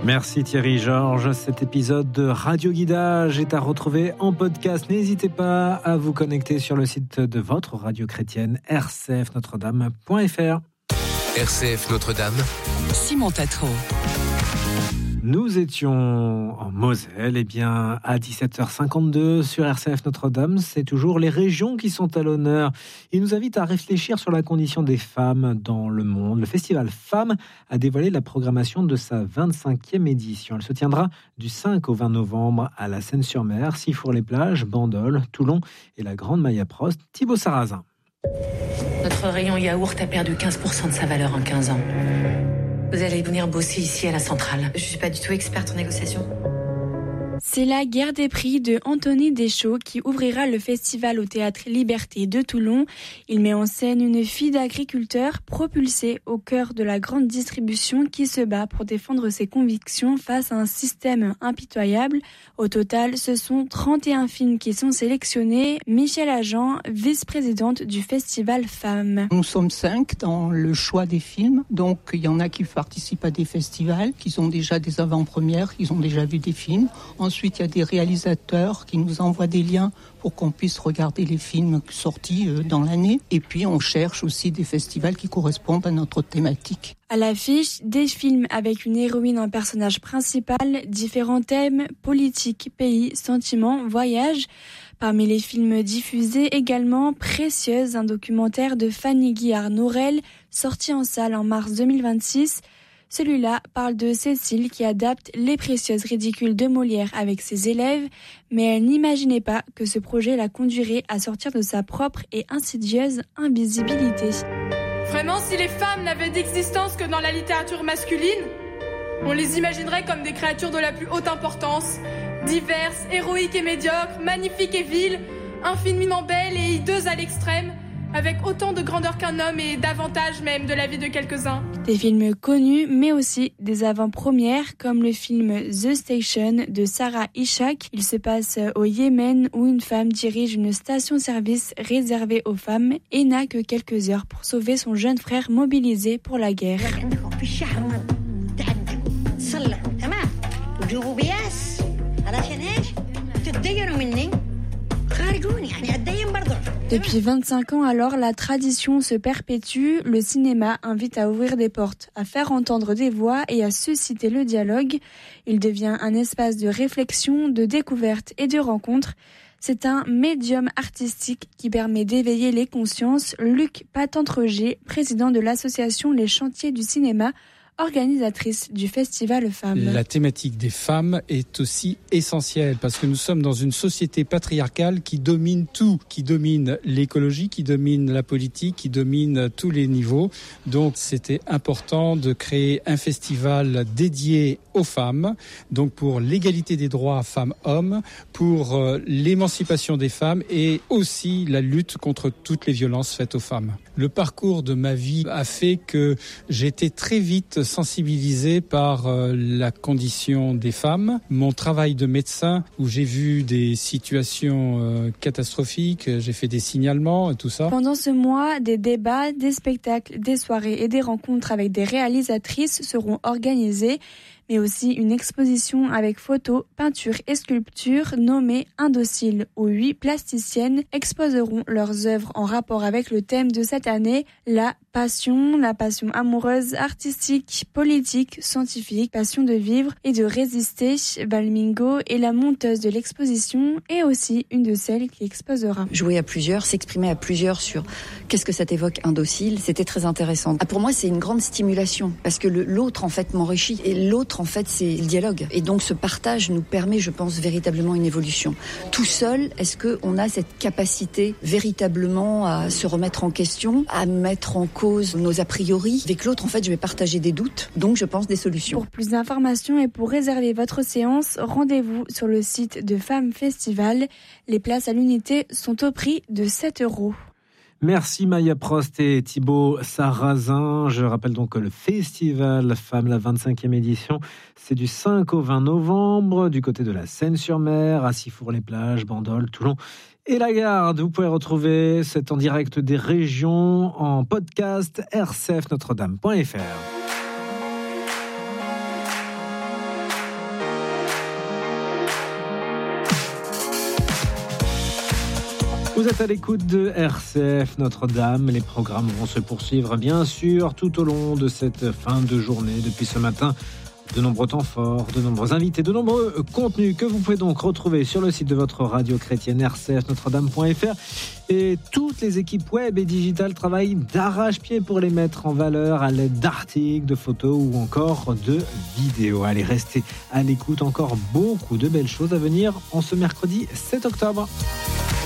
Merci Thierry Georges. Cet épisode de Radio Guidage est à retrouver en podcast. N'hésitez pas à vous connecter sur le site de votre radio chrétienne rcfnotredame.fr. RCF Notre-Dame, Simon Tatro. Nous étions en Moselle, à 17h52 sur RCF Notre-Dame. C'est toujours les régions qui sont à l'honneur. Il nous invite à réfléchir sur la condition des femmes dans le monde. Le festival Femmes a dévoilé la programmation de sa 25e édition. Elle se tiendra du 5 au 20 novembre à la Seine-sur-Mer, Sifour-les-Plages, Bandol, Toulon et la Grande Maya Prost. Thibaut Sarrazin. Notre rayon yaourt a perdu 15% de sa valeur en 15 ans. Vous allez venir bosser ici à la centrale. Je suis pas du tout experte en négociation. C'est la guerre des prix de Anthony Deschaux qui ouvrira le festival au Théâtre Liberté de Toulon. Il met en scène une fille d'agriculteur propulsée au cœur de la grande distribution qui se bat pour défendre ses convictions face à un système impitoyable. Au total, ce sont 31 films qui sont sélectionnés. Michel Agent, vice-présidente du festival Femmes. Nous sommes 5 dans le choix des films. Donc, il y en a qui participent à des festivals, qui ont déjà des avant-premières, qui ont déjà vu des films. Ensuite, il y a des réalisateurs qui nous envoient des liens pour qu'on puisse regarder les films sortis dans l'année. Et puis, on cherche aussi des festivals qui correspondent à notre thématique. À l'affiche, des films avec une héroïne en personnage principal, différents thèmes, politique, pays, sentiments, voyages. Parmi les films diffusés également, Précieuse, un documentaire de Fanny Guillard-Norel, sorti en salle en mars 2026. Celui-là parle de Cécile qui adapte Les Précieuses ridicules de Molière avec ses élèves, mais elle n'imaginait pas que ce projet la conduirait à sortir de sa propre et insidieuse invisibilité. Vraiment, si les femmes n'avaient d'existence que dans la littérature masculine, on les imaginerait comme des créatures de la plus haute importance, diverses, héroïques et médiocres, magnifiques et viles, infiniment belles et hideuses à l'extrême, avec autant de grandeur qu'un homme et davantage même de la vie de quelques-uns. Des films connus, mais aussi des avant-premières, comme le film The Station de Sarah Ishak. Il se passe au Yémen, où une femme dirige une station-service réservée aux femmes et n'a que quelques heures pour sauver son jeune frère mobilisé pour la guerre. Depuis 25 ans alors, la tradition se perpétue. Le cinéma invite à ouvrir des portes, à faire entendre des voix et à susciter le dialogue. Il devient un espace de réflexion, de découverte et de rencontre. C'est un médium artistique qui permet d'éveiller les consciences. Luc Patentreger, président de l'association Les Chantiers du Cinéma, organisatrice du festival Femmes. La thématique des femmes est aussi essentielle parce que nous sommes dans une société patriarcale qui domine tout, qui domine l'écologie, qui domine la politique, qui domine tous les niveaux. Donc c'était important de créer un festival dédié aux femmes, donc pour l'égalité des droits femmes-hommes, pour l'émancipation des femmes et aussi la lutte contre toutes les violences faites aux femmes. Le parcours de ma vie a fait que j'ai été très vite sensibilisé par la condition des femmes. Mon travail de médecin, où j'ai vu des situations catastrophiques, j'ai fait des signalements et tout ça. Pendant ce mois, des débats, des spectacles, des soirées et des rencontres avec des réalisatrices seront organisés, mais aussi une exposition avec photos, peintures et sculptures nommée Indocile, où 8 plasticiennes exposeront leurs œuvres en rapport avec le thème de cette année, la passion amoureuse, artistique, politique, scientifique, passion de vivre et de résister. Balmingo est la monteuse de l'exposition et aussi une de celles qui exposera. Jouer à plusieurs, s'exprimer à plusieurs sur qu'est-ce que ça t'évoque Indocile, c'était très intéressant. Pour moi, c'est une grande stimulation parce que l'autre en fait m'enrichit et l'autre en fait c'est le dialogue. Et donc ce partage nous permet, je pense, véritablement une évolution. Tout seul, est-ce qu'on a cette capacité véritablement à se remettre en question, à mettre en cause nos a priori? Avec l'autre, en fait, je vais partager des doutes, donc je pense des solutions. Pour plus d'informations et pour réserver votre séance, rendez-vous sur le site de Femmes Festival. Les places à l'unité sont au prix de 7 €. Merci Maya Prost et Thibaut Sarrazin. Je rappelle donc que le festival Femmes, la 25e édition, c'est du 5 au 20 novembre, du côté de la Seine-sur-Mer, à Sifour-les-Plages, Bandol, Toulon et la Garde. Vous pouvez retrouver cet en direct des régions en podcast rcfnotredame.fr. Vous êtes à l'écoute de RCF Notre-Dame. Les programmes vont se poursuivre bien sûr tout au long de cette fin de journée. Depuis ce matin, de nombreux temps forts, de nombreux invités, de nombreux contenus que vous pouvez donc retrouver sur le site de votre radio chrétienne rcfnotredame.fr. Et toutes les équipes web et digitales travaillent d'arrache-pied pour les mettre en valeur à l'aide d'articles, de photos ou encore de vidéos. Allez, restez à l'écoute, encore beaucoup de belles choses à venir en ce mercredi 7 octobre.